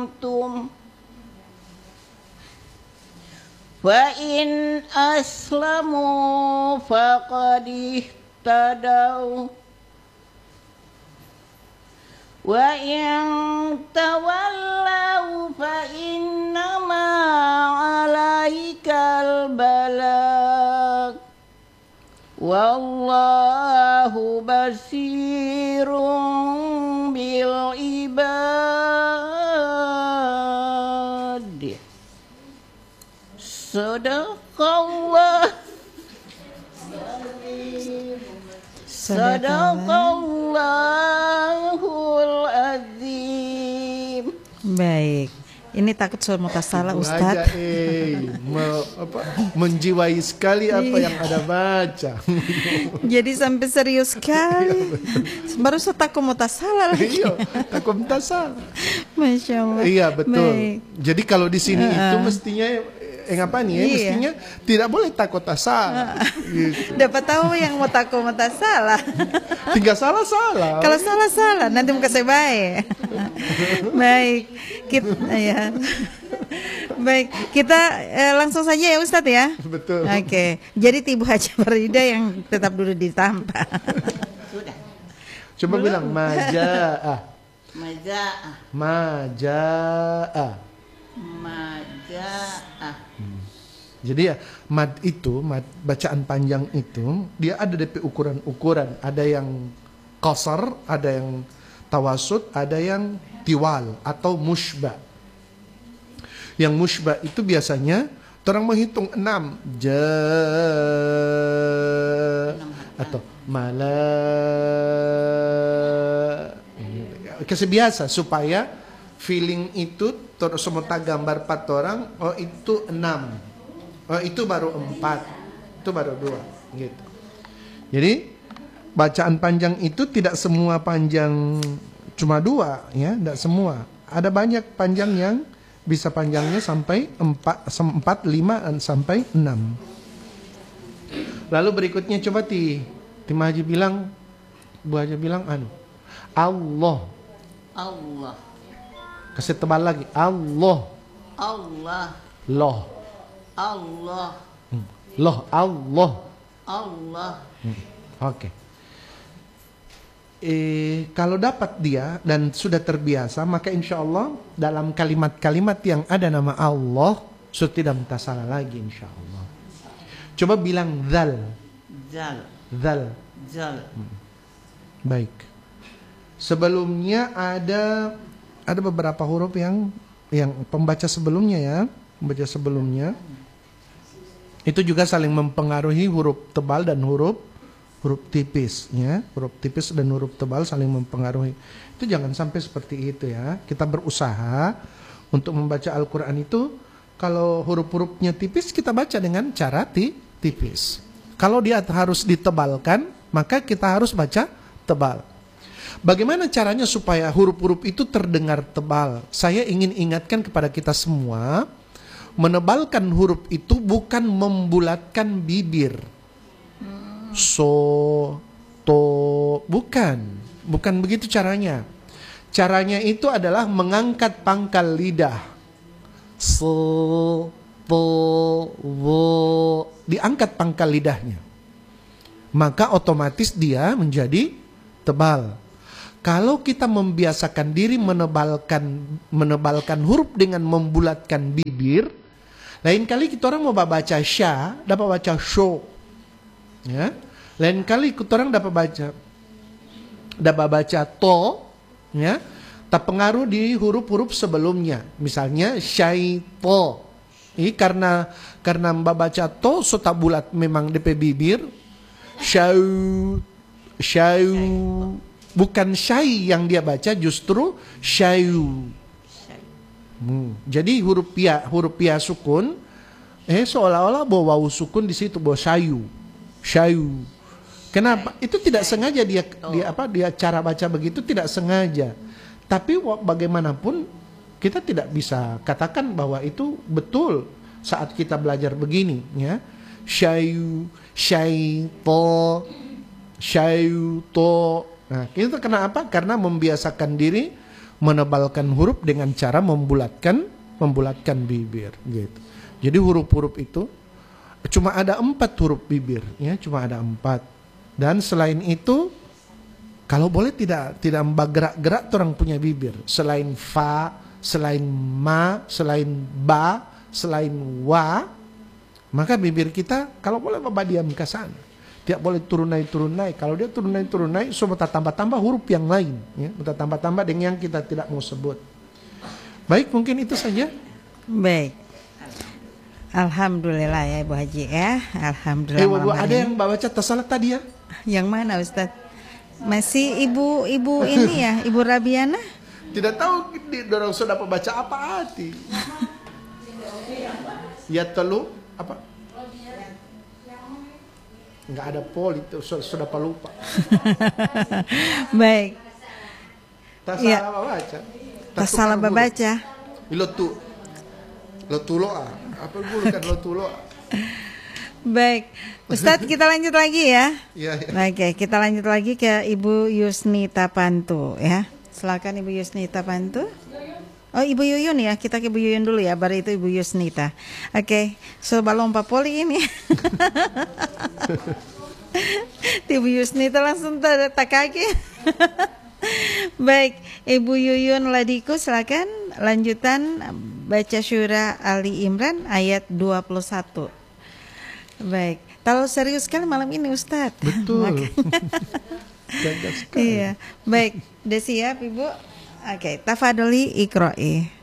aslamtum fa in aslamu faqad ihtadaw wa in tawallaw fa innama alaikal balagh wallahu basirun bil ibad. Sadaqallah Sadaqallahul azim. Baik. Ini takut soal mutasalah Ustadz. Menjiwai sekali apa yang ada baca. Jadi sampai serius sekali. Baru saya takut mutasalah lagi. Iya, takut mutasalah. Masya Allah. Iya betul. Baik. Jadi kalau di sini itu mestinya mestinya tidak boleh takut asal. Gitu. Dapat tahu yang mau takut salah. Tinggal salah. Kalau salah nanti muka saya baik. Baik, baik kita langsung saja ya Ustadz ya. Betul. Oke. Jadi Ibu Haja Farida yang tetap duduk di tampak. Sudah. Coba bilang maja'ah. Maja'ah. Jadi ya mad bacaan panjang itu dia ada DP ukuran-ukuran, ada yang qasar, ada yang tawasud, ada yang tiwal atau mushba. Yang mushba itu biasanya orang menghitung 6 atau mala kasih biasa supaya feeling itu terus semua gambar 4 orang, oh itu 6. Oh itu baru 4. Itu baru 2 gitu. Jadi bacaan panjang itu tidak semua panjang cuma 2 ya, tidak semua. Ada banyak panjang yang bisa panjangnya sampai 4, 5 dan sampai 6. Lalu berikutnya coba Tim Haji bilang, Bu Haji bilang Allah. Kasih tebal lagi. Allah. Loh. Oke. Kalau dapat dia dan sudah terbiasa, maka insya Allah dalam kalimat-kalimat yang ada nama Allah sudah tidak minta salah lagi insya Allah. Coba bilang zal. Baik. Sebelumnya ada beberapa huruf yang pembaca sebelumnya ya, itu juga saling mempengaruhi huruf tebal dan huruf tipis ya. Huruf tipis dan huruf tebal saling mempengaruhi. Itu jangan sampai seperti itu ya. Kita berusaha untuk membaca Al-Qur'an itu, kalau huruf-hurufnya tipis kita baca dengan cara tipis. Kalau dia harus ditebalkan, maka kita harus baca tebal. Bagaimana caranya supaya huruf-huruf itu terdengar tebal? Saya ingin ingatkan kepada kita semua, menebalkan huruf itu bukan membulatkan bibir. So, to, bukan begitu caranya. Caranya itu adalah mengangkat pangkal lidah. So, to, wo, diangkat pangkal lidahnya. Maka otomatis dia menjadi tebal. Kalau kita membiasakan diri menebalkan huruf dengan membulatkan bibir, lain kali kita orang mau baca sya, dapat baca sho. Ya. Lain kali kita orang dapat baca to, ya. Terpengaruh di huruf-huruf sebelumnya. Misalnya syaito. Ini karena membaca to so tak bulat memang DP bibir. Syau. Bukan syai yang dia baca, justru syayu. Jadi huruf ya sukun, seolah-olah bawa wawu sukun di situ, bawa syayu. Kenapa? Itu tidak sengaja dia cara baca begitu, tidak sengaja. Tapi bagaimanapun kita tidak bisa katakan bahwa itu betul saat kita belajar begini, ya. Syayu, syaito. Nah, itu kenapa? Karena membiasakan diri menebalkan huruf dengan cara membulatkan bibir gitu. Jadi huruf-huruf itu cuma ada 4 huruf bibir, ya, cuma ada 4. Dan selain itu, kalau boleh tidak bergerak-gerak orang punya bibir. Selain fa, selain ma, selain ba, selain wa, maka bibir kita kalau boleh diam ke sana. Tidak boleh turun naik. Kalau dia turun naik, so kita tambah-tambah huruf yang lain, ya, kita tambah-tambah dengan yang kita tidak mau sebut. Baik, mungkin itu saja. Baik. Alhamdulillah ya Ibu Haji ya. Alhamdulillah. Bu, ada yang baca tasalah tadi ya? Yang mana Ustaz? Masih ibu ini ya, Ibu Rabiana? Tidak tahu dorong sudah baca apa hati. Ya telu apa? Enggak ada pol itu sudah lupa. Baik. Tak Ya. salah baca. Tak salah baca. Lo tuloa. Apa bukan lo tuloa? Baik, Ustadz kita lanjut lagi ya. Iya. Oke, kita lanjut lagi ke Ibu Yusni Tapantu ya. Silakan Ibu Yusni Tapantu. Oh Ibu Yuyun ya, kita ke Ibu Yuyun dulu ya, baru itu Ibu Yusnita. Oke, coba lompat poli ini. Ibu Yusnita langsung tak kaki. Baik, Ibu Yuyun Ladiku silakan lanjutan baca surah Ali Imran ayat 21. Baik, terlalu serius sekali malam ini Ustadz. Betul. Iya, baik, udah siap Ibu? Oke, tafadholi iqra'i.